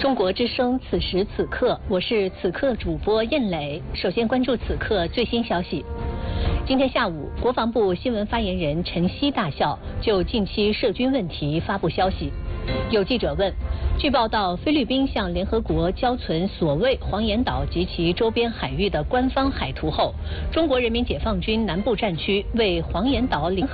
中国之声，此时此刻，我是此刻主播燕磊。首先关注此刻最新消息。今天下午，国防部新闻发言人陈希大校就近期涉军问题发布消息。有记者问，据报道，菲律宾向联合国交存所谓黄岩岛及其周边海域的官方海图后，中国人民解放军南部战区为黄岩岛领